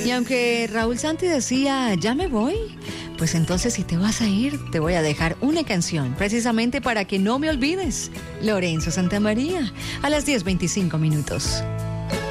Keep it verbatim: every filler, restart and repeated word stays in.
Y aunque Raúl Santi decía, ya me voy, pues entonces si te vas a ir, te voy a dejar una canción, precisamente para que no me olvides. Lorenzo Santamaría, a las diez veinticinco minutos.